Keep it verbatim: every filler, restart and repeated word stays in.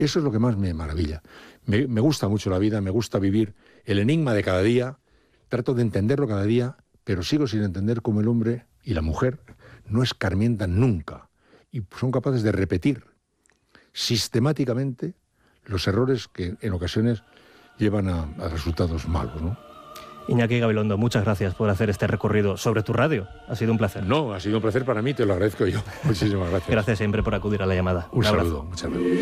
Eso es lo que más me maravilla. Me, me gusta mucho la vida, me gusta vivir el enigma de cada día, trato de entenderlo cada día, pero sigo sin entender cómo el hombre y la mujer no escarmientan nunca y son capaces de repetir sistemáticamente los errores que en ocasiones llevan a, a resultados malos, ¿no? Iñaki Gabilondo, muchas gracias por hacer este recorrido sobre tu radio. Ha sido un placer. No, ha sido un placer para mí, te lo agradezco yo. Muchísimas gracias. Gracias siempre por acudir a la llamada. Un, un saludo, muchas gracias.